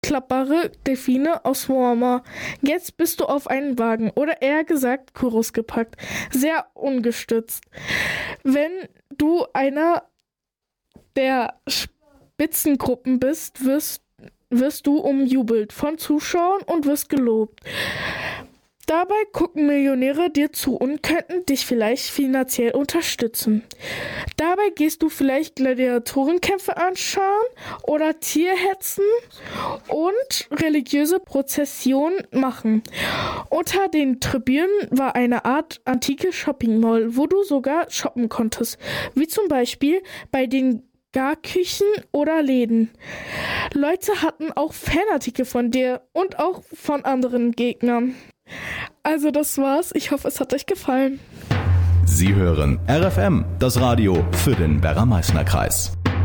klappbare Delfine aus Warmer. Jetzt bist du auf einen Wagen oder eher gesagt Chorus gepackt. Sehr ungestützt. Wenn du einer der Spitzengruppen bist, wirst du umjubelt von Zuschauern und wirst gelobt. Dabei gucken Millionäre dir zu und könnten dich vielleicht finanziell unterstützen. Dabei gehst du vielleicht Gladiatorenkämpfe anschauen oder Tierhetzen und religiöse Prozessionen machen. Unter den Tribünen war eine Art antike Shopping-Mall, wo du sogar shoppen konntest, wie zum Beispiel bei den Garküchen oder Läden. Leute hatten auch Fanartikel von dir und auch von anderen Gegnern. Also das war's. Ich hoffe, es hat euch gefallen. Sie hören RFM, das Radio für den Werra-Meißner-Kreis.